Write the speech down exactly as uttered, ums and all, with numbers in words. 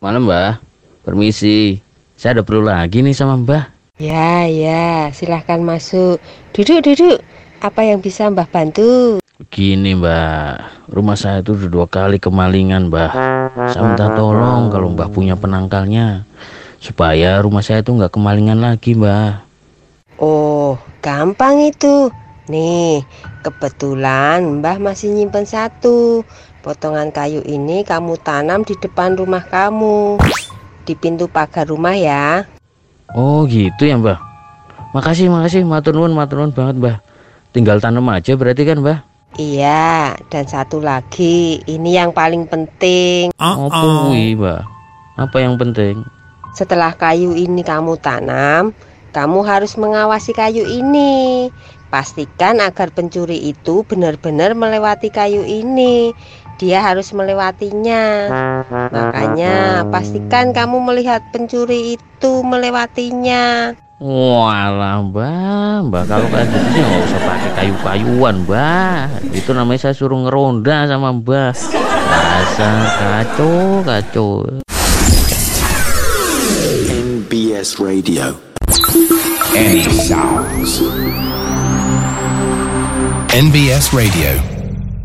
Malam, Mbah. Permisi. Saya ada perlu lagi nih sama Mbah. Ya, ya, silahkan masuk. Duduk, duduk. Apa yang bisa Mbah bantu? Begini, Mbah. Rumah saya itu udah dua kali kemalingan, Mbah. Saya minta tolong kalau Mbah punya penangkalnya. Supaya rumah saya itu nggak kemalingan lagi, Mbah. Oh, gampang itu. Nih, kebetulan Mbah masih nyimpen satu. Potongan kayu ini kamu tanam di depan rumah kamu. Di pintu pagar rumah ya. Oh gitu ya, Mbah. Makasih, makasih. Matur nuwun, matur nuwun banget, Mbah. Tinggal tanam aja berarti kan, Mbah? Iya, dan satu lagi, ini yang paling penting. Oh, kuwi, Mbah. Apa yang penting? Setelah kayu ini kamu tanam, kamu harus mengawasi kayu ini. Pastikan agar pencuri itu benar-benar melewati kayu ini. Dia harus melewatinya. Makanya pastikan kamu melihat pencuri itu melewatinya. Walah, Mbah, Mbah kalau kayak gitu sih nggak usah pakai kayu-kayuan, Mbah. Itu namanya saya suruh ngeronda sama Mbah. Dasar kacau, kacau. N B S Radio. Any sounds. N B S Radio.